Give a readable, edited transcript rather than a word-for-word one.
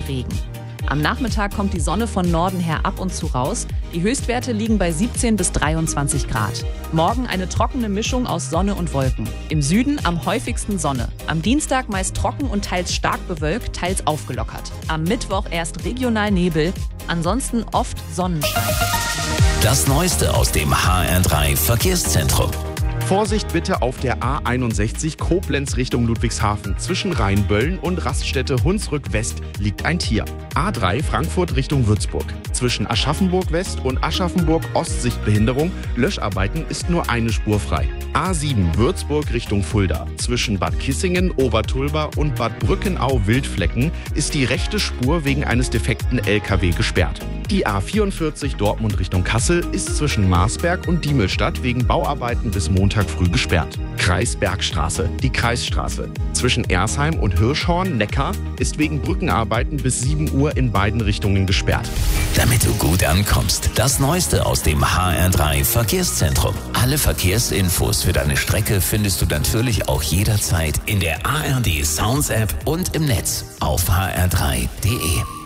Regen. Am Nachmittag kommt die Sonne von Norden her ab und zu raus. Die Höchstwerte liegen bei 17 bis 23 Grad. Morgen eine trockene Mischung aus Sonne und Wolken. Im Süden am häufigsten Sonne. Am Dienstag meist trocken und teils stark bewölkt, teils aufgelockert. Am Mittwoch erst regional Nebel, ansonsten oft Sonnenschein. Das Neueste aus dem HR3 Verkehrszentrum. Vorsicht bitte auf der A61 Koblenz Richtung Ludwigshafen. Zwischen Rheinböllen und Raststätte Hunsrück West liegt ein Tier. A3 Frankfurt Richtung Würzburg. Zwischen Aschaffenburg West und Aschaffenburg Ost Sichtbehinderung. Löscharbeiten ist nur eine Spur frei. A7 Würzburg Richtung Fulda. Zwischen Bad Kissingen, Obertulba und Bad Brückenau-Wildflecken ist die rechte Spur wegen eines defekten LKW gesperrt. Die A44 Dortmund Richtung Kassel ist zwischen Marsberg und Diemelstadt wegen Bauarbeiten bis Montag früh gesperrt. Kreisbergstraße, die Kreisstraße. Zwischen Ersheim und Hirschhorn, Neckar, ist wegen Brückenarbeiten bis 7 Uhr in beiden Richtungen gesperrt. Damit du gut ankommst, das Neueste aus dem HR3 Verkehrszentrum. Alle Verkehrsinfos für deine Strecke findest du natürlich auch jederzeit in der ARD Sounds App und im Netz auf hr3.de.